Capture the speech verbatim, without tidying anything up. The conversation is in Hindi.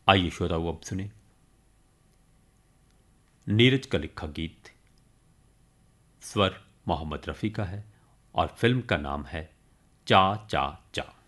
आइए श्रोताओ अब सुने नीरज का लिखा गीत। स्वर मोहम्मद रफ़ी का है और फिल्म का नाम है चा चा चा।